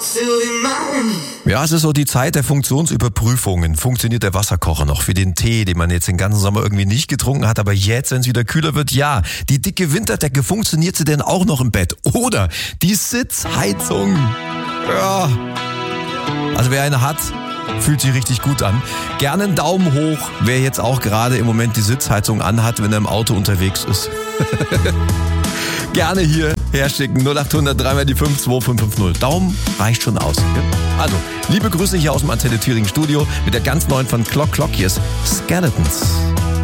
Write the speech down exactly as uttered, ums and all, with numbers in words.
Ja, es ist so die Zeit der Funktionsüberprüfungen. Funktioniert der Wasserkocher noch für den Tee, den man jetzt den ganzen Sommer irgendwie nicht getrunken hat, aber jetzt, wenn es wieder kühler wird, ja. Die dicke Winterdecke, funktioniert sie denn auch noch im Bett? Oder die Sitzheizung. Ja. Also wer eine hat, fühlt sich richtig gut an. Gerne einen Daumen hoch, wer jetzt auch gerade im Moment die Sitzheizung anhat, wenn er im Auto unterwegs ist. Gerne hier herschicken. null acht hundert drei mal die fünf zwei fünf fünf null. Daumen reicht schon aus. Also, liebe Grüße hier aus dem Antenne Thüringen Studio mit der ganz neuen von Clock Clock. Hier ist Skeletons.